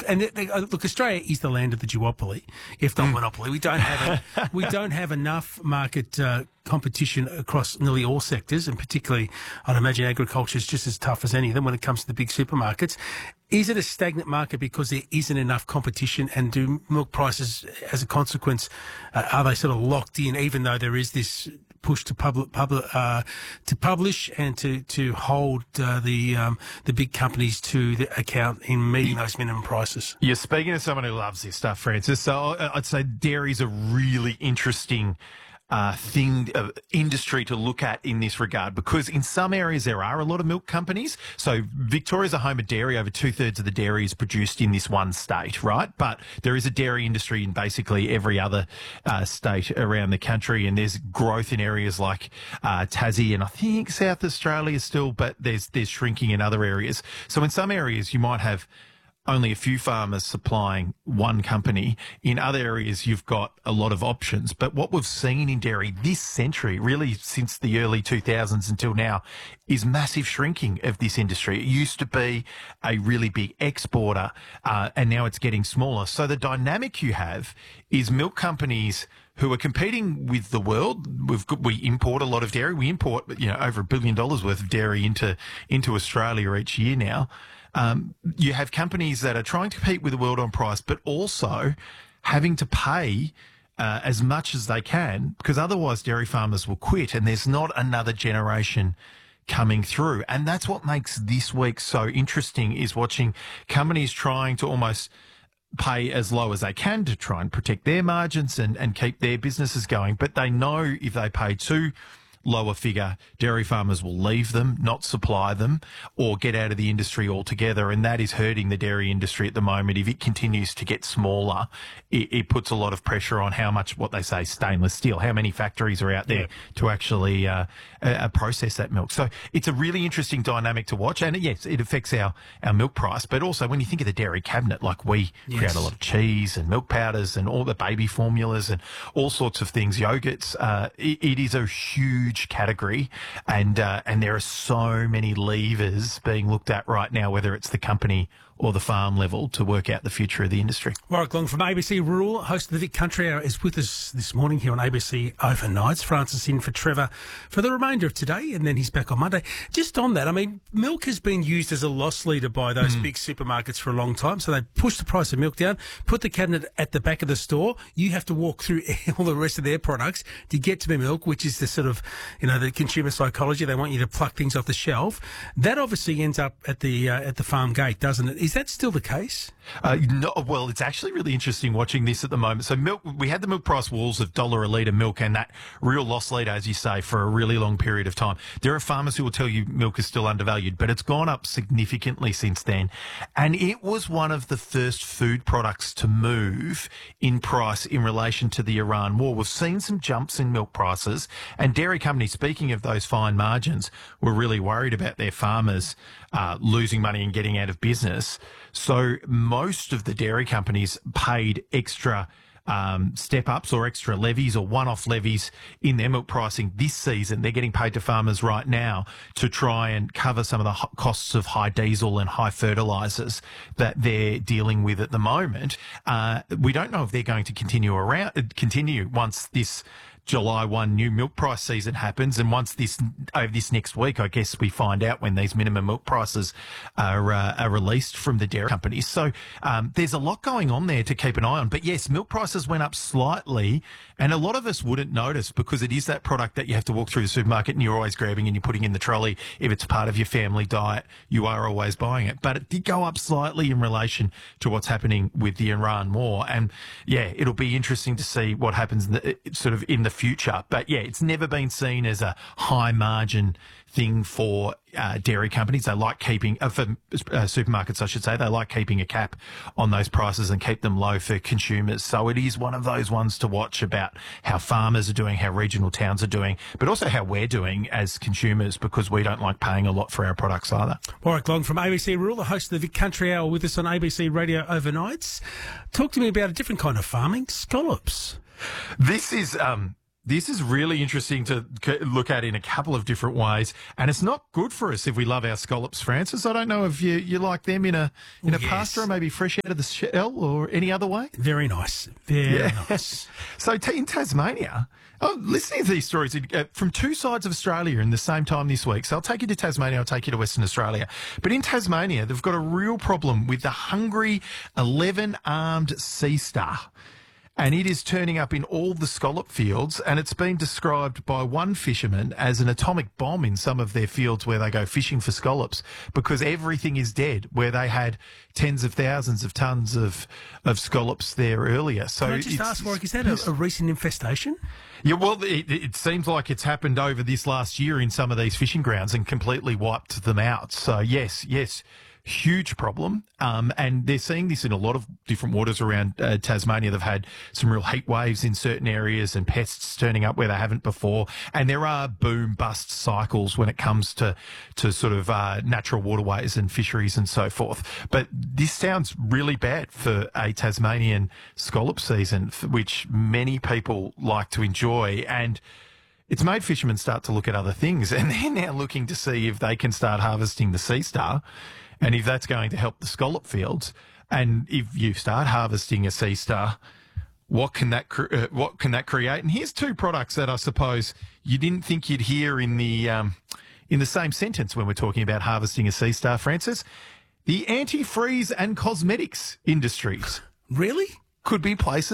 look, Australia is the land of the duopoly, if not monopoly. We don't have enough market competition across nearly all sectors, and particularly, I'd imagine agriculture is just as tough as any of them when it comes to the big supermarkets. Is it a stagnant market because there isn't enough competition, and do milk prices, as a consequence, are they sort of locked in, even though there is this push to publish and to hold the big companies to the account in meeting those minimum prices? You're speaking to someone who loves this stuff, Francis. So I'd say dairy's a really interesting industry to look at in this regard, because in some areas there are a lot of milk companies. So Victoria's a home of dairy. Over 2/3 of the dairy is produced in this one state, right? But there is a dairy industry in basically every other state around the country, and there's growth in areas like Tassie and I think South Australia still, but there's shrinking in other areas. So in some areas you might have only a few farmers supplying one company. In other areas, you've got a lot of options. But what we've seen in dairy this century, really since the early 2000s until now, is massive shrinking of this industry. It used to be a really big exporter, and now it's getting smaller. So the dynamic you have is milk companies who are competing with the world. We import a lot of dairy. We import, over $1 billion worth of dairy into Australia each year now. You have companies that are trying to compete with the world on price, but also having to pay as much as they can, because otherwise dairy farmers will quit, and there's not another generation coming through. And that's what makes this week so interesting, is watching companies trying to almost pay as low as they can to try and protect their margins and keep their businesses going. But they know if they pay too lower figure, dairy farmers will leave them, not supply them, or get out of the industry altogether. And that is hurting the dairy industry at the moment. If it continues to get smaller, it puts a lot of pressure on how much, what they say, stainless steel, how many factories are out there to actually process that milk. So it's a really interesting dynamic to watch. And yes, it affects our milk price. But also when you think of the dairy cabinet, like we create a lot of cheese and milk powders and all the baby formulas and all sorts of things, yogurts, it is a huge category, and there are so many levers being looked at right now, whether it's the company or the farm level, to work out the future of the industry. Warwick Long from ABC Rural, host of the Vic Country Hour, is with us this morning here on ABC Overnights. Francis in for Trevor for the remainder of today, and then he's back on Monday. Just on that, I mean, milk has been used as a loss leader by those big supermarkets for a long time. So they push the price of milk down, put the cabinet at the back of the store. You have to walk through all the rest of their products to get to the milk, which is the sort of, the consumer psychology. They want you to pluck things off the shelf. That obviously ends up at the farm gate, doesn't it? Is that still the case? No, well, it's actually really interesting watching this at the moment. So milk, we had the milk price walls of $1 a litre milk, and that real loss leader, as you say, for a really long period of time. There are farmers who will tell you milk is still undervalued, but it's gone up significantly since then. And it was one of the first food products to move in price in relation to the Iran war. We've seen some jumps in milk prices, and dairy companies, speaking of those fine margins, were really worried about their farmers losing money and getting out of business. So most of the dairy companies paid extra step-ups or extra levies or one-off levies in their milk pricing this season. They're getting paid to farmers right now to try and cover some of the costs of high diesel and high fertilisers that they're dealing with at the moment. We don't know if they're going to continue once this July 1 new milk price season happens, and once over this next week, I guess we find out when these minimum milk prices are released from the dairy companies. So there's a lot going on there to keep an eye on. But yes, milk prices went up slightly, and a lot of us wouldn't notice because it is that product that you have to walk through the supermarket and you're always grabbing and you're putting in the trolley. If it's part of your family diet, you are always buying it. But it did go up slightly in relation to what's happening with the Iran war. And yeah, it'll be interesting to see what happens in the future. But yeah, it's never been seen as a high margin thing for dairy companies. They like keeping, for supermarkets, I should say, they like keeping a cap on those prices and keep them low for consumers. So it is one of those ones to watch about how farmers are doing, how regional towns are doing, but also how we're doing as consumers, because we don't like paying a lot for our products either. Warwick Long from ABC Rural, the host of the Vic Country Hour, with us on ABC Radio Overnights. Talk to me about a different kind of farming, scallops. This is This is really interesting to look at in a couple of different ways, and it's not good for us if we love our scallops, Francis. I don't know if you like them in a pasta, or maybe fresh out of the shell, or any other way. Very nice. Very nice. So in Tasmania, listening to these stories from two sides of Australia in the same time this week. So I'll take you to Tasmania, I'll take you to Western Australia. But in Tasmania, they've got a real problem with the hungry 11-armed sea star. And it is turning up in all the scallop fields, and it's been described by one fisherman as an atomic bomb in some of their fields where they go fishing for scallops, because everything is dead, where they had tens of thousands of tons of scallops there earlier. So Can I just ask, Warwick, is that a recent infestation? Yeah, well, it seems like it's happened over this last year in some of these fishing grounds and completely wiped them out. So yes, huge problem. And they're seeing this in a lot of different waters around Tasmania. They've had some real heat waves in certain areas and pests turning up where they haven't before. And there are boom bust cycles when it comes to sort of natural waterways and fisheries and so forth. But this sounds really bad for a Tasmanian scallop season, which many people like to enjoy. And it's made fishermen start to look at other things, and they're now looking to see if they can start harvesting the sea star, and if that's going to help the scallop fields. And if you start harvesting a sea star, what can that create? And here's two products that I suppose you didn't think you'd hear in the same sentence when we're talking about harvesting a sea star, Francis. The antifreeze and cosmetics industries Really? could be places